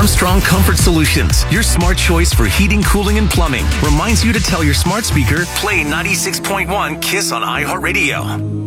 Armstrong Comfort Solutions, your smart choice for heating, cooling, and plumbing, reminds you to tell your smart speaker, play 96.1 KISS on iHeartRadio.